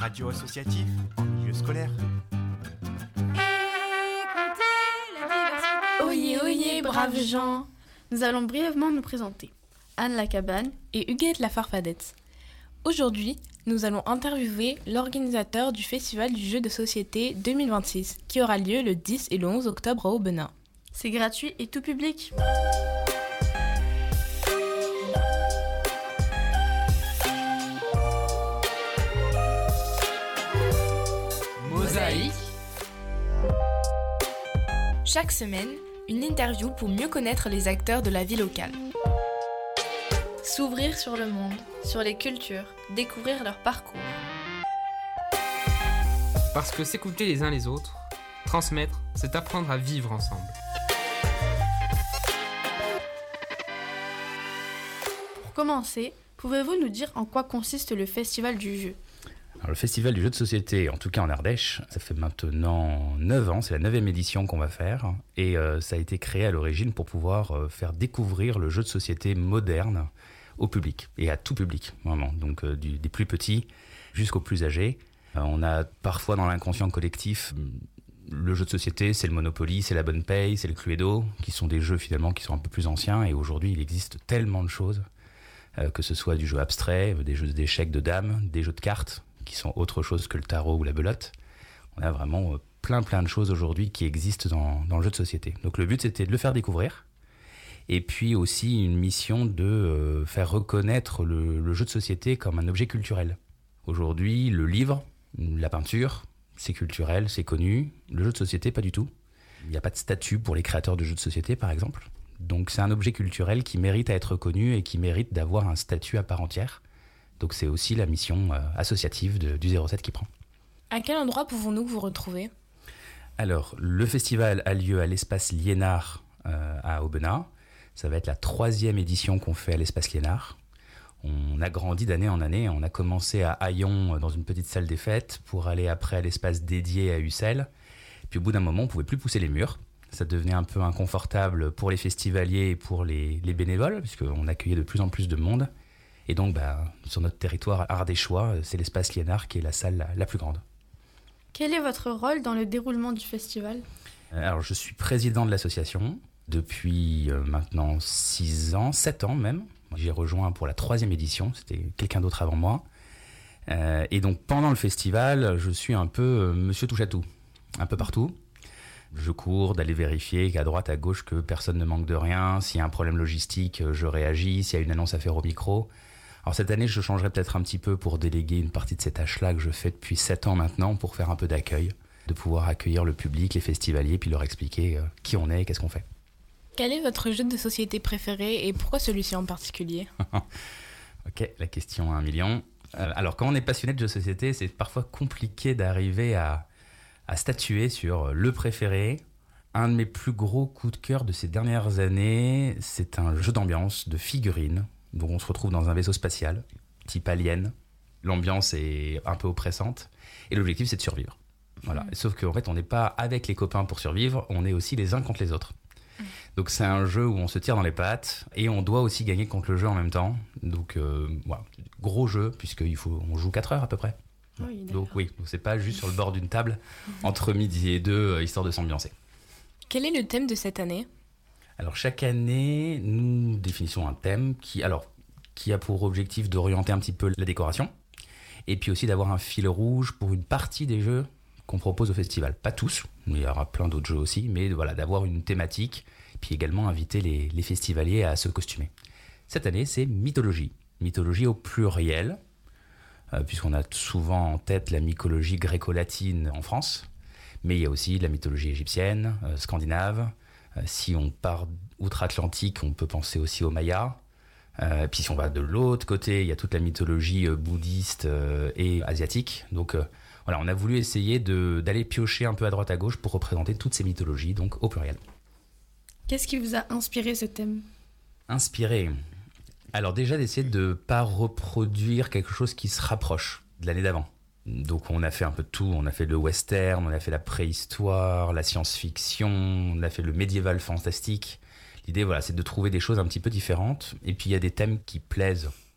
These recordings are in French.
radio associative en milieu scolaire. Oyez, oyez, braves gens! Nous allons brièvement nous présenter. Anne Lacabane et Huguette la Farfadette. Aujourd'hui, nous allons interviewer l'organisateur du Festival du jeu de société 2026 qui aura lieu le 10 et le 11 octobre à Aubenas. C'est gratuit et tout public. Mosaïque. Chaque semaine, une interview pour mieux connaître les acteurs de la vie locale. S'ouvrir sur le monde, sur les cultures, découvrir leur parcours. Parce que s'écouter les uns les autres, transmettre, c'est apprendre à vivre ensemble. Pour commencer, pouvez-vous nous dire en quoi consiste le Festival du jeu ? Alors, le Festival du jeu de société, en tout cas en Ardèche, ça fait maintenant 9 ans, c'est la 9e édition qu'on va faire. Et ça a été créé à l'origine pour pouvoir faire découvrir le jeu de société moderne au public, et à tout public, vraiment. Donc des plus petits jusqu'aux plus âgés. On a parfois dans l'inconscient collectif, le jeu de société, c'est le Monopoly, c'est la Bonne Paye, c'est le Cluedo, qui sont des jeux finalement qui sont un peu plus anciens. Et aujourd'hui, il existe tellement de choses, que ce soit du jeu abstrait, des jeux d'échecs de dames, des jeux de cartes, qui sont autre chose que le tarot ou la belote. On a vraiment plein de choses aujourd'hui qui existent dans le jeu de société. Donc le but, c'était de le faire découvrir. Et puis aussi une mission de faire reconnaître le jeu de société comme un objet culturel. Aujourd'hui, le livre, la peinture, c'est culturel, c'est connu. Le jeu de société, pas du tout. Il n'y a pas de statut pour les créateurs de jeux de société, par exemple. Donc c'est un objet culturel qui mérite à être reconnu et qui mérite d'avoir un statut à part entière. Donc c'est aussi la mission associative du 07 qui prend. À quel endroit pouvons-nous vous retrouver ? Alors, le festival a lieu à l'espace Liénard à Aubenas. Ça va être la 3e édition qu'on fait à l'espace Liénard. On a grandi d'année en année. On a commencé à Haillons dans une petite salle des fêtes pour aller après à l'espace dédié à Ussel. Puis au bout d'un moment, on ne pouvait plus pousser les murs. Ça devenait un peu inconfortable pour les festivaliers et pour les bénévoles, puisqu'on accueillait de plus en plus de monde. Et donc, sur notre territoire ardéchois, c'est l'espace Liénard qui est la salle la plus grande. Quel est votre rôle dans le déroulement du festival ? Alors, je suis président de l'association depuis maintenant 7 ans même. J'ai rejoint pour la 3e édition, c'était quelqu'un d'autre avant moi. Et donc, pendant le festival, je suis un peu monsieur touche-à-tout, un peu partout. Je cours d'aller vérifier qu'à droite, à gauche, que personne ne manque de rien. S'il y a un problème logistique, je réagis. S'il y a une annonce à faire au micro. Alors cette année, je changerai peut-être un petit peu pour déléguer une partie de ces tâches-là que je fais depuis 7 ans maintenant pour faire un peu d'accueil, de pouvoir accueillir le public, les festivaliers, puis leur expliquer qui on est et qu'est-ce qu'on fait. Quel est votre jeu de société préféré et pourquoi celui-ci en particulier ? Ok, la question à 1 million. Alors quand on est passionné de jeux de société, c'est parfois compliqué d'arriver à statuer sur le préféré. Un de mes plus gros coups de cœur de ces dernières années, c'est un jeu d'ambiance de figurines. Donc on se retrouve dans un vaisseau spatial, type Alien. L'ambiance est un peu oppressante. Et l'objectif, c'est de survivre. Voilà. Sauf qu'en fait, on n'est pas avec les copains pour survivre, on est aussi les uns contre les autres. Donc c'est un jeu où on se tire dans les pattes et on doit aussi gagner contre le jeu en même temps. Donc voilà, gros jeu, on joue 4 heures à peu près. Oui, donc c'est pas juste sur le bord d'une table entre midi et 2, histoire de s'ambiancer. Quel est le thème de cette année ? Alors chaque année, nous définissons un thème qui a pour objectif d'orienter un petit peu la décoration et puis aussi d'avoir un fil rouge pour une partie des jeux qu'on propose au festival. Pas tous, il y aura plein d'autres jeux aussi, mais voilà, d'avoir une thématique puis également inviter les festivaliers à se costumer. Cette année, c'est mythologie. Mythologie au pluriel, puisqu'on a souvent en tête la mythologie gréco-latine en France, mais il y a aussi la mythologie égyptienne, scandinave. Si on part outre-Atlantique, on peut penser aussi aux Mayas. Puis si on va de l'autre côté, il y a toute la mythologie bouddhiste et asiatique. Donc voilà, on a voulu essayer d'aller piocher un peu à droite à gauche pour représenter toutes ces mythologies, donc au pluriel. Qu'est-ce qui vous a inspiré ce thème ? Inspiré. Alors déjà d'essayer de ne pas reproduire quelque chose qui se rapproche de l'année d'avant. Donc on a fait un peu de tout, on a fait le western, on a fait la préhistoire, la science-fiction, on a fait le médiéval fantastique. L'idée, voilà, c'est de trouver des choses un petit peu différentes. Et puis il y a des thèmes qui plaisent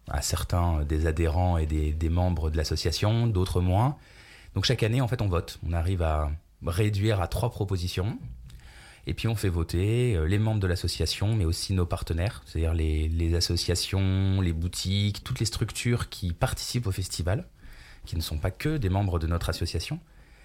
à certains des adhérents et des membres de l'association, d'autres moins. Donc chaque année, en fait, on vote. On arrive à réduire à 3 propositions. Et puis on fait voter les membres de l'association, mais aussi nos partenaires, c'est-à-dire les associations, les boutiques, toutes les structures qui participent au festival, qui ne sont pas que des membres de notre association.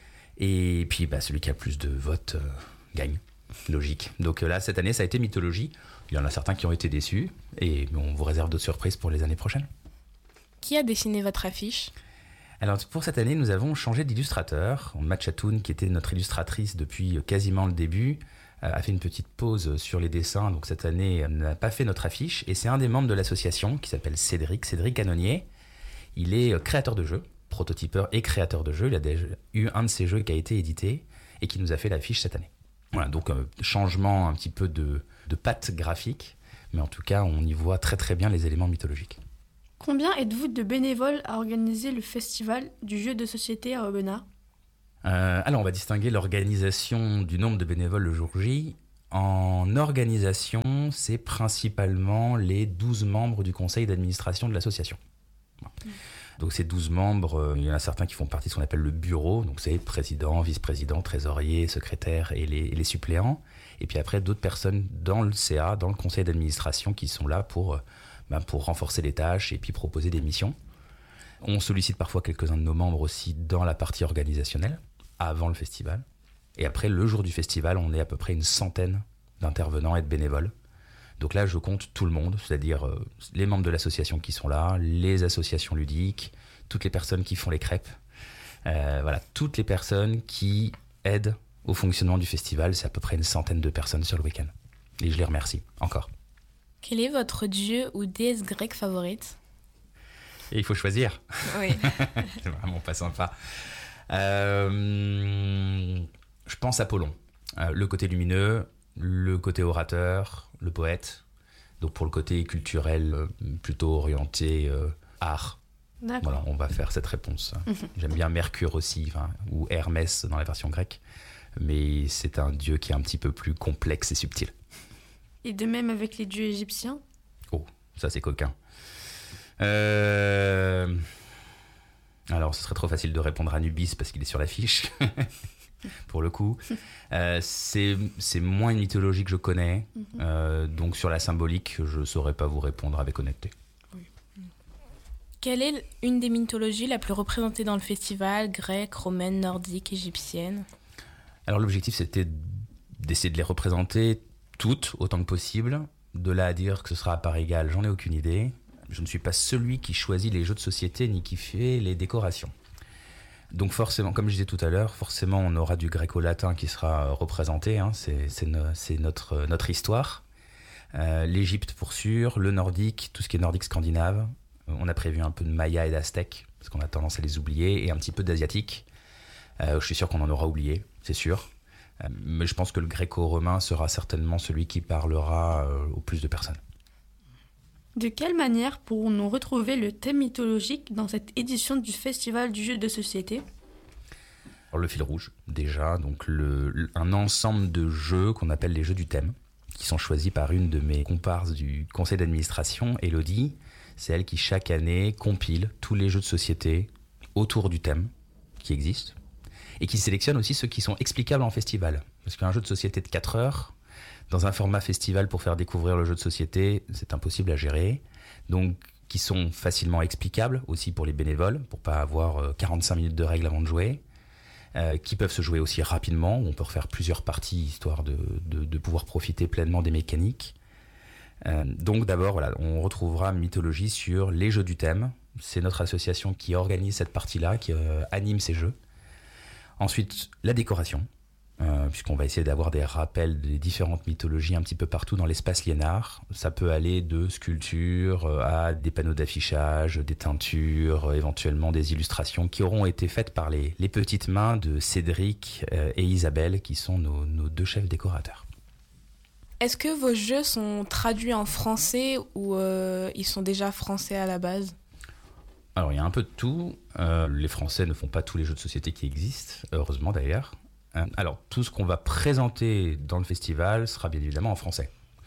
Et puis celui qui a plus de votes gagne, logique. Donc là, cette année, ça a été Mythologie. Il y en a certains qui ont été déçus, et on vous réserve d'autres surprises pour les années prochaines. Qui a dessiné votre affiche ? Alors pour cette année, nous avons changé d'illustrateur. Matchatoun, qui était notre illustratrice depuis quasiment le début, a fait une petite pause sur les dessins. Donc cette année, elle n'a pas fait notre affiche. Et c'est un des membres de l'association qui s'appelle Cédric Canonnier. Il est créateur de jeux, prototypeur et créateur de jeux. Il a déjà eu un de ses jeux qui a été édité et qui nous a fait l'affiche cette année. Voilà, donc changement un petit peu de patte graphique. Mais en tout cas, on y voit très très bien les éléments mythologiques. Combien êtes-vous de bénévoles à organiser le festival du jeu de société à Aubenas ? Alors, on va distinguer l'organisation du nombre de bénévoles le jour J. En organisation, c'est principalement les 12 membres du conseil d'administration de l'association. Donc, ces 12 membres, il y en a certains qui font partie de ce qu'on appelle le bureau. Donc, c'est président, vice-président, trésorier, secrétaire et les suppléants. Et puis après, d'autres personnes dans le CA, dans le conseil d'administration, qui sont là pour renforcer les tâches et puis proposer des missions. On sollicite parfois quelques-uns de nos membres aussi dans la partie organisationnelle, avant le festival. Et après, le jour du festival, on est à peu près une centaine d'intervenants et de bénévoles. Donc là, je compte tout le monde, c'est-à-dire les membres de l'association qui sont là, les associations ludiques, toutes les personnes qui font les crêpes, toutes les personnes qui aident au fonctionnement du festival. C'est à peu près une centaine de personnes sur le week-end. Et je les remercie encore. Quel est votre dieu ou déesse grecque favorite ? Et il faut choisir. Oui. C'est vraiment pas sympa. Je pense à Apollon. Le côté lumineux, le côté orateur, le poète. Donc pour le côté culturel, plutôt orienté art. D'accord. Voilà, on va faire cette réponse. J'aime bien Mercure aussi, ou Hermès dans la version grecque. Mais c'est un dieu qui est un petit peu plus complexe et subtil. Et de même avec les dieux égyptiens ? Oh, ça c'est coquin. Alors, ce serait trop facile de répondre à Anubis parce qu'il est sur l'affiche, pour le coup. C'est moins une mythologie que je connais, donc sur la symbolique, je ne saurais pas vous répondre avec honnêteté. Oui. Quelle est une des mythologies la plus représentée dans le festival, grecque, romaine, nordique, égyptienne ? Alors, l'objectif, c'était d'essayer de les représenter toutes, autant que possible. De là à dire que ce sera à part égale, j'en ai aucune idée. Je ne suis pas celui qui choisit les jeux de société ni qui fait les décorations. Donc forcément, comme je disais tout à l'heure, forcément on aura du gréco-latin qui sera représenté, c'est notre histoire. L'Égypte pour sûr, le nordique, tout ce qui est nordique scandinave. On a prévu un peu de maya et d'aztèque, parce qu'on a tendance à les oublier, et un petit peu d'asiatique. Je suis sûr qu'on en aura oublié, c'est sûr. Mais je pense que le gréco-romain sera certainement celui qui parlera au plus de personnes. De quelle manière pourrons-nous retrouver le thème mythologique dans cette édition du Festival du jeu de société ? Alors, le fil rouge, déjà, donc un ensemble de jeux qu'on appelle les jeux du thème, qui sont choisis par une de mes comparses du conseil d'administration, Elodie. C'est elle qui, chaque année, compile tous les jeux de société autour du thème qui existent et qui sélectionne aussi ceux qui sont explicables en festival. Parce qu'un jeu de société de 4 heures, dans un format festival pour faire découvrir le jeu de société, c'est impossible à gérer. Donc, qui sont facilement explicables aussi pour les bénévoles, pour pas avoir 45 minutes de règles avant de jouer, qui peuvent se jouer aussi rapidement, où on peut refaire plusieurs parties, histoire de pouvoir profiter pleinement des mécaniques. Donc d'abord, on retrouvera Mythologie sur les jeux du thème. C'est notre association qui organise cette partie-là, qui anime ces jeux. Ensuite, la décoration. Puisqu'on va essayer d'avoir des rappels des différentes mythologies un petit peu partout dans l'espace Liénard. Ça peut aller de sculptures à des panneaux d'affichage, des teintures, éventuellement des illustrations qui auront été faites par les petites mains de Cédric et Isabelle, qui sont nos 2 chefs décorateurs. Est-ce que vos jeux sont traduits en français ou ils sont déjà français à la base ? Alors, il y a un peu de tout. Les Français ne font pas tous les jeux de société qui existent, heureusement d'ailleurs. Alors, tout ce qu'on va présenter dans le festival sera bien évidemment en français.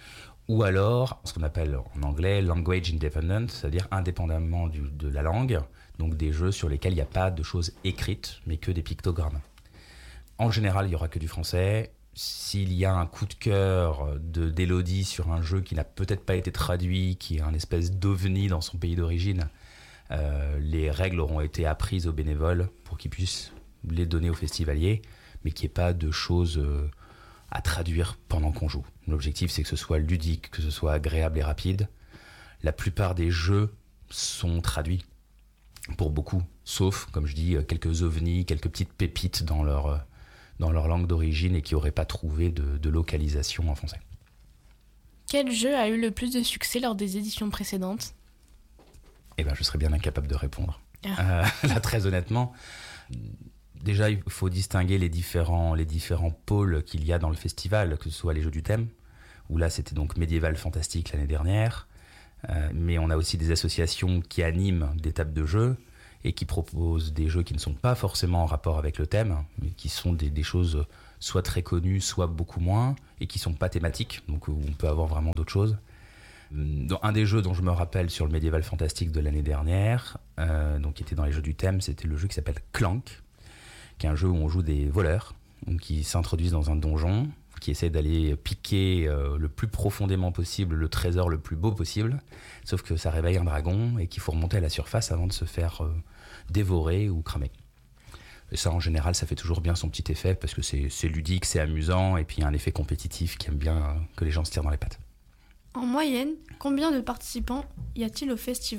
ou alors ce qu'on appelle en anglais language independent, c'est-à-dire indépendamment de la langue, donc des jeux sur lesquels il n'y a pas de choses écrites, mais que des pictogrammes. En général, il n'y aura que du français. S'il y a un coup de cœur d'Élodie sur un jeu qui n'a peut-être pas été traduit, qui est un espèce d'ovni dans son pays d'origine, les règles auront été apprises aux bénévoles pour qu'ils puissent les donner aux festivaliers, mais qu'il n'y ait pas de choses à traduire pendant qu'on joue. L'objectif, c'est que ce soit ludique, que ce soit agréable et rapide. La plupart des jeux sont traduits pour beaucoup, sauf, comme je dis, quelques ovnis, quelques petites pépites dans leur langue d'origine et qui n'auraient pas trouvé de localisation en français. Quel jeu a eu le plus de succès lors des éditions précédentes ? Eh bien, je serais bien incapable de répondre. Là, très honnêtement, déjà, il faut distinguer les différents pôles qu'il y a dans le festival, que ce soit les jeux du thème, où là, c'était donc médiéval fantastique l'année dernière, mais on a aussi des associations qui animent des tables de jeux et qui proposent des jeux qui ne sont pas forcément en rapport avec le thème, mais qui sont des choses soit très connues, soit beaucoup moins, et qui ne sont pas thématiques, donc où on peut avoir vraiment d'autres choses. Dans un des jeux dont je me rappelle sur le médiéval fantastique de l'année dernière, donc qui était dans les jeux du thème, c'était le jeu qui s'appelle Clank, qui est un jeu où on joue des voleurs, qui s'introduisent dans un donjon, qui essaient d'aller piquer le plus profondément possible le trésor le plus beau possible, sauf que ça réveille un dragon et qu'il faut remonter à la surface avant de se faire dévorer ou cramer. Et ça, en général, ça fait toujours bien son petit effet parce que c'est ludique, c'est amusant, et puis il y a un effet compétitif qui aime bien que les gens se tirent dans les pattes. En moyenne, combien de participants y a-t-il au festival ?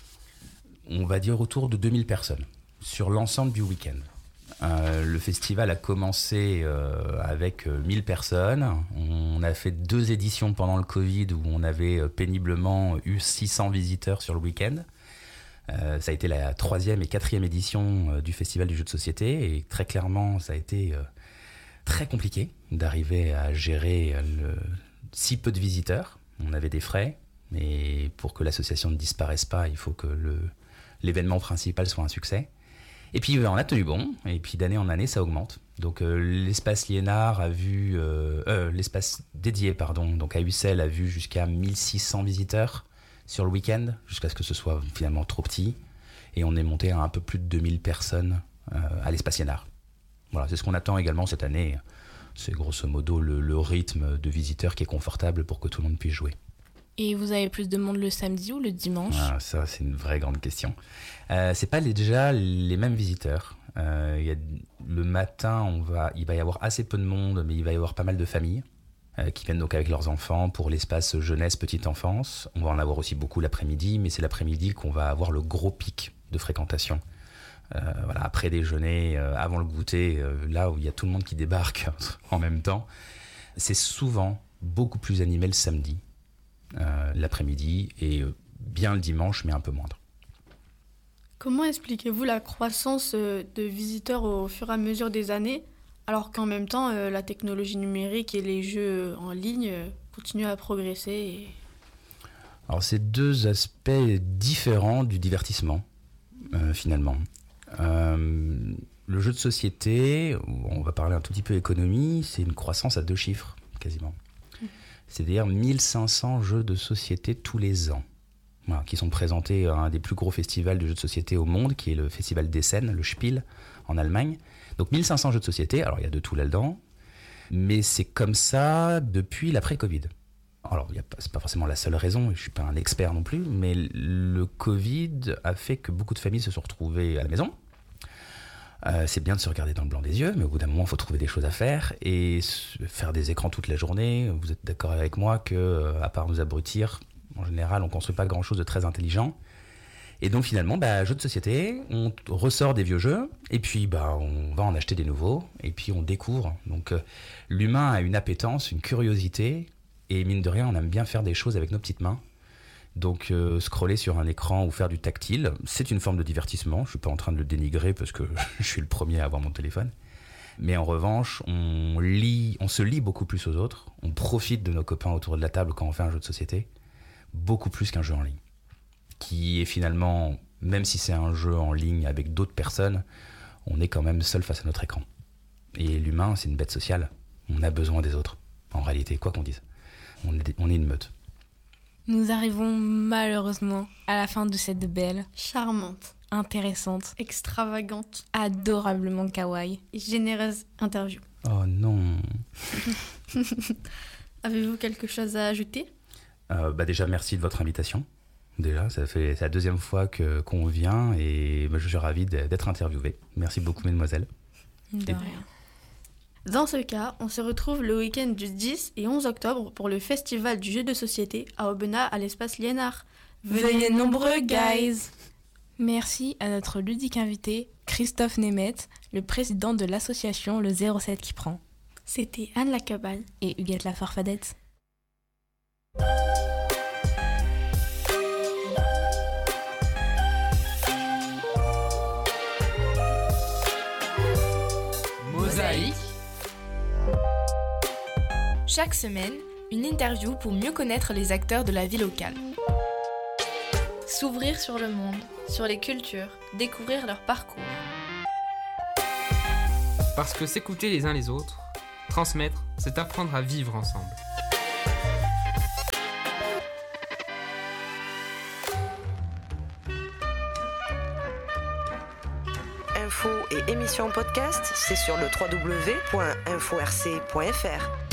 On va dire autour de 2000 personnes sur l'ensemble du week-end. Le festival a commencé avec 1000 personnes. On a fait 2 éditions pendant le Covid où on avait péniblement eu 600 visiteurs sur le week-end. Ça a été la 3e et 4e édition du Festival du jeu de société et très clairement, ça a été très compliqué d'arriver à gérer si peu de visiteurs. On avait des frais, mais pour que l'association ne disparaisse pas, il faut que l'événement principal soit un succès. Et puis on a tenu bon, et puis d'année en année ça augmente. Donc l'espace Liénard a vu, l'espace dédié donc à Ussel a vu jusqu'à 1600 visiteurs sur le week-end, jusqu'à ce que ce soit finalement trop petit. Et on est monté à un peu plus de 2000 personnes à l'espace Liénard. Voilà, c'est ce qu'on attend également cette année. C'est grosso modo le rythme de visiteurs qui est confortable pour que tout le monde puisse jouer. Et vous avez plus de monde le samedi ou le dimanche ? Ça, c'est une vraie grande question. C'est pas déjà les mêmes visiteurs. Le matin, il va y avoir assez peu de monde, mais il va y avoir pas mal de familles qui viennent donc avec leurs enfants pour l'espace jeunesse, petite enfance. On va en avoir aussi beaucoup l'après-midi, mais c'est l'après-midi qu'on va avoir le gros pic de fréquentation. Après déjeuner, avant le goûter, là où il y a tout le monde qui débarque en même temps. C'est souvent beaucoup plus animé le samedi. L'après-midi et bien le dimanche mais un peu moindre. Comment expliquez-vous la croissance de visiteurs au fur et à mesure des années alors qu'en même temps la technologie numérique et les jeux en ligne continuent à progresser Alors c'est 2 aspects différents du divertissement finalement. Le jeu de société, on va parler un tout petit peu économie, c'est une croissance à 2 chiffres quasiment. C'est-à-dire 1500 jeux de société tous les ans, qui sont présentés à un des plus gros festivals de jeux de société au monde, qui est le festival d'Essen, le Spiel, en Allemagne. Donc 1500 jeux de société, alors il y a de tout là-dedans, mais c'est comme ça depuis l'après-Covid. Alors c'est pas forcément la seule raison, je ne suis pas un expert non plus, mais le Covid a fait que beaucoup de familles se sont retrouvées à la maison. C'est bien de se regarder dans le blanc des yeux, mais au bout d'un moment, il faut trouver des choses à faire et faire des écrans toute la journée. Vous êtes d'accord avec moi que, à part nous abrutir, en général, on ne construit pas grand-chose de très intelligent. Et donc finalement, jeux de société, on ressort des vieux jeux et puis on va en acheter des nouveaux et puis on découvre. Donc l'humain a une appétence, une curiosité et mine de rien, on aime bien faire des choses avec nos petites mains. Donc scroller sur un écran ou faire du tactile, c'est une forme de divertissement. Je ne suis pas en train de le dénigrer parce que je suis le premier à avoir mon téléphone. Mais en revanche, on se lie beaucoup plus aux autres. On profite de nos copains autour de la table quand on fait un jeu de société, beaucoup plus qu'un jeu en ligne. Qui est finalement, même si c'est un jeu en ligne avec d'autres personnes, on est quand même seul face à notre écran. Et l'humain, c'est une bête sociale. On a besoin des autres, en réalité, quoi qu'on dise. on est une meute. Nous arrivons malheureusement à la fin de cette belle, Charmante, intéressante, extravagante adorablement kawaii. et généreuse interview. Oh non. Avez-vous quelque chose à ajouter? Déjà, merci de votre invitation. Déjà, c'est la deuxième fois qu'on vient et je suis ravi d'être interviewé. Merci beaucoup, mesdemoiselles. De Et- rien. Dans ce cas, on se retrouve le week-end du 10 et 11 octobre pour le festival du jeu de société à Aubenas à l'espace Liénard. Venez nombreux, guys! Merci à notre ludique invité, Christophe Nemeth, le président de l'association Le 07 qui prend, C'était Anne Lacabane. et Huguette Lafarfadette. Mosaïque. Chaque semaine, une interview pour mieux connaître les acteurs de la vie locale. S'ouvrir sur le monde, sur les cultures, découvrir leur parcours. Parce que s'écouter les uns les autres, transmettre, c'est apprendre à vivre ensemble. Infos et émissions podcast, c'est sur le www.inforc.fr.